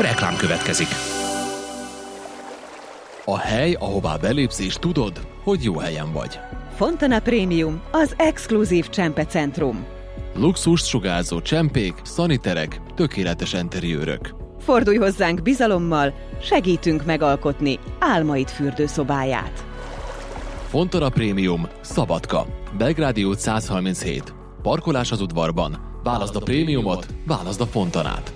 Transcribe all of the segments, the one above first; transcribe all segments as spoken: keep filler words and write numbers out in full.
Reklám következik. A hely, ahová belépsz és tudod, hogy jó helyen vagy. Fontana Premium, az exkluzív csempecentrum. Luxust sugárzó csempék, szaniterek, tökéletes enteriőrök. Fordulj hozzánk bizalommal, segítünk megalkotni álmaid fürdőszobáját. Fontana Premium, Szabadka, Belgrádi út száz harminchét. Parkolás az udvarban. Válaszd a prémiumot, válaszd a Fontanát.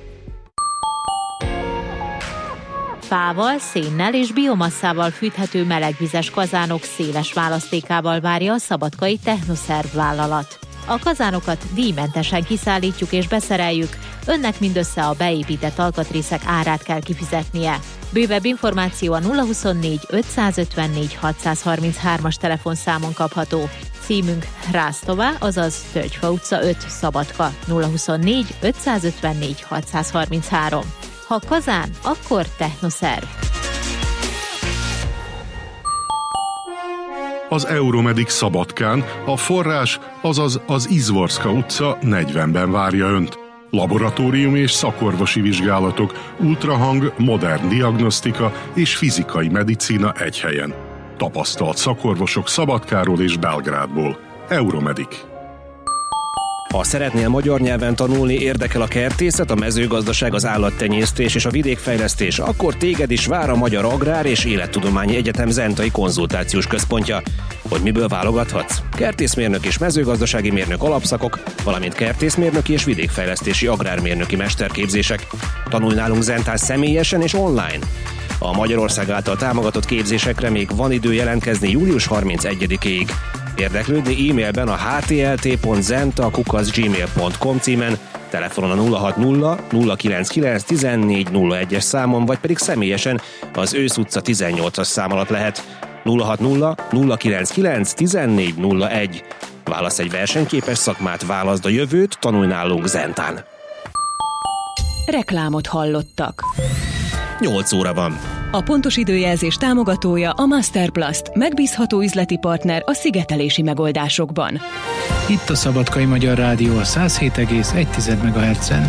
Fával, szénnel és biomasszával fűthető melegvizes kazánok széles választékával várja a szabadkai Technoszerv vállalat. A kazánokat díjmentesen kiszállítjuk és beszereljük, önnek mindössze a beépített alkatrészek árát kell kifizetnie. Bővebb információ a nulla huszonnégy ötszázötvennégy hatszázharminchárom-as telefonszámon kapható. Címünk Rásztová, azaz Tölgyfa utca öt, Szabadka, nulla huszonnégy ötszázötvennégy hatszázharminchárom. Ha kazán, akkor Technoszerv. Az Euromedic Szabadkán a forrás, azaz az Izvorska utca negyvenben várja önt. Laboratóriumi és szakorvosi vizsgálatok, ultrahang, modern diagnosztika és fizikai medicína egy helyen. Tapasztalt szakorvosok Szabadkáról és Belgrádból. Euromedic. Ha szeretnél magyar nyelven tanulni, érdekel a kertészet, a mezőgazdaság, az állattenyésztés és a vidékfejlesztés, akkor téged is vár a Magyar Agrár és Élettudományi Egyetem Zentai Konzultációs Központja. Hogy miből válogathatsz? Kertészmérnök és mezőgazdasági mérnök alapszakok, valamint kertészmérnöki és vidékfejlesztési agrármérnöki mesterképzések. Tanulj nálunk Zentán személyesen és online. A Magyarország által támogatott képzésekre még van idő jelentkezni július harmincegyedikéig. Érdeklődni e-mailben a h t l t pont zenta kukac gmail pont com címen, telefonon a nulla hat nulla nulla kilenc kilenc tizennégy nulla egyes számon, vagy pedig személyesen az Ősz utca tizennyolcas szám alatt lehet. nulla hat nulla nulla kilenc kilenc tizennégy nulla egy. Válasz egy versenyképes szakmát, válaszd a jövőt, tanulj nálunk Zentán. Reklámot hallottak. nyolc óra van. A pontos időjelzés támogatója a Masterplast, megbízható üzleti partner a szigetelési megoldásokban. Itt a Szabadkai Magyar Rádió a száz hét egész egy megahertzen.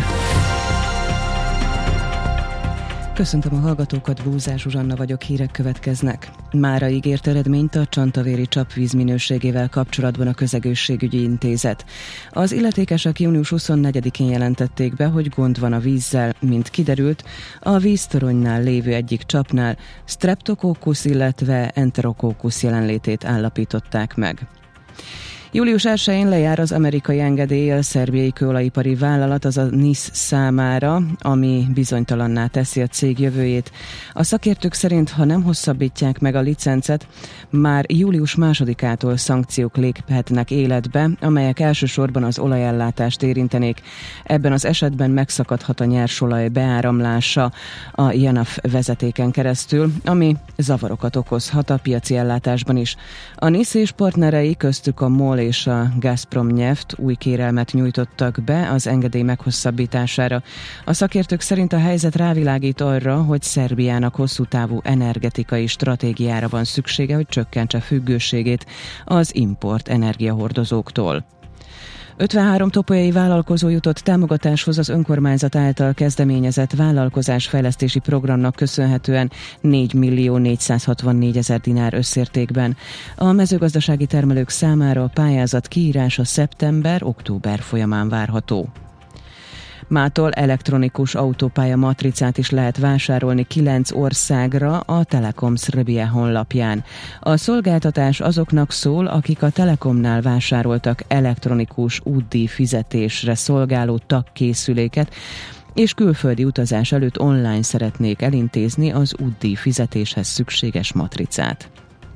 Köszöntöm a hallgatókat, Búzás Zsuzsanna vagyok, hírek következnek. Mára ígért eredményt a csantavéri csapvíz minőségével kapcsolatban a Közegészségügyi Intézet. Az illetékesek június huszonnegyedikén jelentették be, hogy gond van a vízzel, mint kiderült, a víztoronynál lévő egyik csapnál Streptococcus, illetve Enterococcus jelenlétét állapították meg. július elsején lejár az amerikai engedély a szerbiai kőolajipari vállalat, az a NISZ számára, ami bizonytalanná teszi a cég jövőjét. A szakértők szerint, ha nem hosszabbítják meg a licencet, már július másodikától szankciók léphetnek életbe, amelyek elsősorban az olajellátást érintenék. Ebben az esetben megszakadhat a nyersolaj beáramlása a JANAF vezetéken keresztül, ami zavarokat okozhat a piaci ellátásban is. A NISZ és partnerei, köztük a MOL és a Gazprom Neft új kérelmet nyújtottak be az engedély meghosszabbítására. A szakértők szerint a helyzet rávilágít arra, hogy Szerbiának hosszú távú energetikai stratégiára van szüksége, hogy csökkentse függőségét az import energiahordozóktól. ötvenhárom topolyai vállalkozó jutott támogatáshoz az önkormányzat által kezdeményezett vállalkozásfejlesztési programnak köszönhetően négy millió négyszázhatvannégy ezer dinár összértékben. A mezőgazdasági termelők számára a pályázat kiírása szeptember-október folyamán várható. Mától elektronikus autópálya matricát is lehet vásárolni kilenc országra a Telekom Srbija honlapján. A szolgáltatás azoknak szól, akik a Telekomnál vásároltak elektronikus útdíj fizetésre szolgáló tagkészüléket, és külföldi utazás előtt online szeretnék elintézni az útdíj fizetéshez szükséges matricát.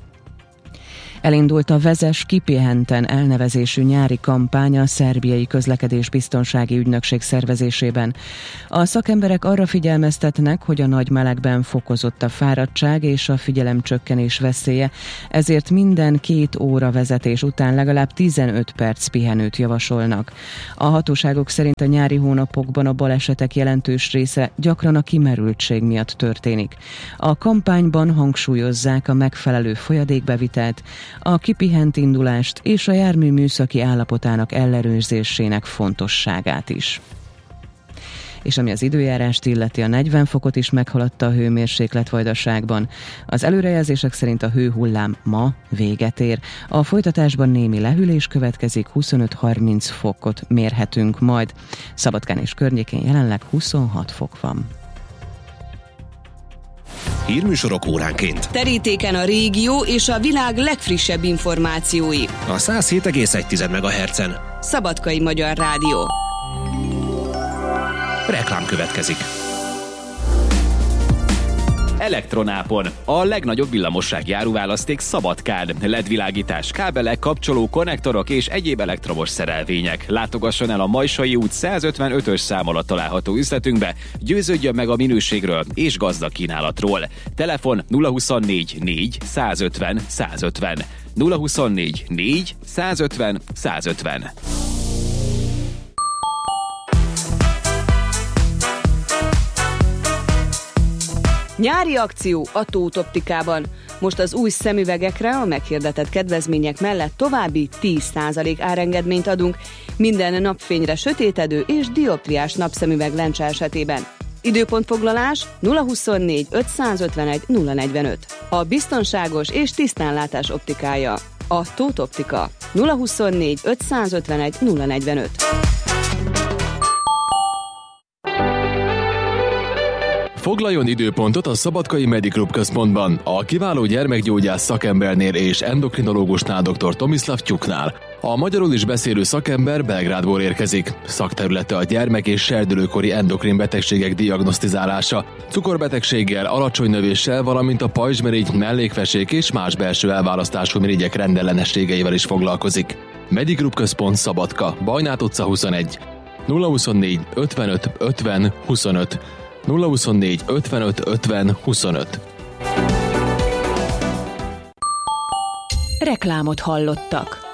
Elindult a Vezess Kipihenten elnevezésű nyári kampány a szerbiai közlekedésbiztonsági ügynökség szervezésében. A szakemberek arra figyelmeztetnek, hogy a nagy melegben fokozott a fáradtság és a figyelemcsökkenés veszélye, ezért minden két óra vezetés után legalább tizenöt perc pihenőt javasolnak. A hatóságok szerint a nyári hónapokban a balesetek jelentős része gyakran a kimerültség miatt történik. A kampányban hangsúlyozzák a megfelelő folyadékbevitelt, a kipihent indulást és a jármű műszaki állapotának ellenőrzésének fontosságát is. és ami az időjárást illeti, a negyven fokot is meghaladta a hőmérséklet Vajdaságban. Az előrejelzések szerint a hőhullám ma véget ér. A folytatásban némi lehűlés következik, huszonöt-harminc fokot mérhetünk majd. Szabadkán és környékén jelenleg huszonhat fok van. Hírműsorok óránként. Terítéken a régió és a világ legfrissebb információi. A száz hét egész egy Megahertzen. Szabadkai Magyar Rádió. Reklám következik. Elektronápon. A legnagyobb villamossági áruválaszték Szabadkán. el é dé világítás, kábelek, kapcsoló, konnektorok és egyéb elektromos szerelvények. Látogasson el a Majsai út százötvenötös szám alatt található üzletünkbe, győződjön meg a minőségről és gazdag kínálatról. Telefon nulla huszonnégy négy százötven százötven. nulla huszonnégy négy százötven százötven. Nyári akció a Tóth Optikában. Most az új szemüvegekre a meghirdetett kedvezmények mellett további tíz százalék árengedményt adunk minden napfényre sötétedő és dioptriás napszemüveg lencse esetében. Időpontfoglalás nulla huszonnégy ötszázötvenegy nulla negyvenöt. A biztonságos és tisztánlátás optikája. A Tóth Optika. nulla huszonnégy ötszázötvenegy nulla negyvenöt. Foglaljon időpontot a Szabadkai Mediclub központban, a kiváló gyermekgyógyász szakembernél és endokrinológusnál dr. Tomislav Tyuknál. A magyarul is beszélő szakember Belgrádból érkezik. Szakterülete a gyermek- és serdülőkori endokrin betegségek diagnosztizálása, cukorbetegséggel, alacsony növéssel, valamint a pajzsmirigy, mellékfesék és más belső elválasztású mirigyek rendellenességeivel is foglalkozik. Mediclub központ Szabadka, Bajnát utca huszonegy. nulla huszonnégy ötvenöt ötven huszonöt. nulla huszonnégy ötvenöt ötven huszonöt. Reklámot hallottak.